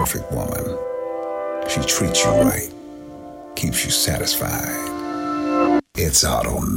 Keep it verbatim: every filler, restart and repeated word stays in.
perfect woman. She treats you right, keeps you satisfied. It's automatic.